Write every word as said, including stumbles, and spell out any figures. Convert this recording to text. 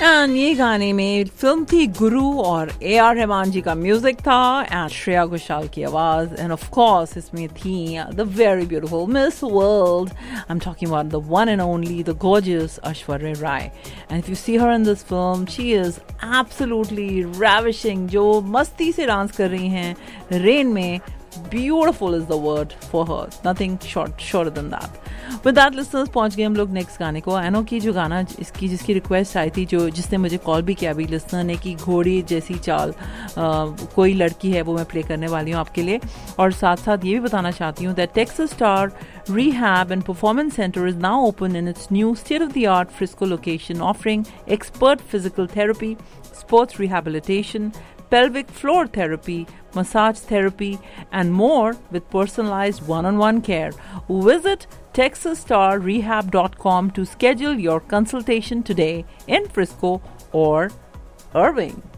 And ये गाने में फिल्म थी गुरु और ए आर रहमान जी का म्यूजिक था एंड श्रेया घोषाल की आवाज एंड ऑफ कोर्स इसमें थी the very beautiful miss world I am talking about the one and only the gorgeous Aishwarya Rai and if you see her in this film she is absolutely ravishing जो मस्ती से dance कर रही हैं rain में. Beautiful is the word for her. Nothing short shorter than that. With that, listeners, पहुंच गए हम लोग नेक्स्ट गाने को. एनो की जो गाना इसकी जिसकी रिक्वेस्ट आई थी, जो जिसने मुझे कॉल भी किया अभी लिसनर ने, कि घोड़ी जैसी चाल आ, कोई लड़की है, वो मैं प्ले करने वाली हूँ आपके लिए. और साथ साथ ये भी बताना चाहती हूँ that Texas Star Rehab and Performance Center is now open in its new state-of-the-art Frisco location, offering expert physical therapy, sports rehabilitation, pelvic floor therapy, massage therapy, and more with personalized one-on-one care. Visit texas star rehab dot com to schedule your consultation today in Frisco or Irving.